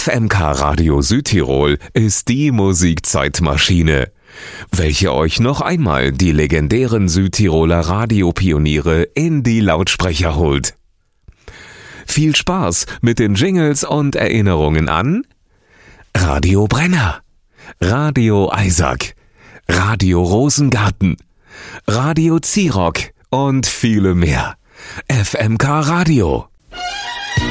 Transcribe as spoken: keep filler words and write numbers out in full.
F M K Radio Südtirol ist die Musikzeitmaschine, welche euch noch einmal die legendären Südtiroler Radiopioniere in die Lautsprecher holt. Viel Spaß mit den Jingles und Erinnerungen an Radio Brenner, Radio Eisack, Radio Rosengarten, Radio Zirock und viele mehr. F M K Radio.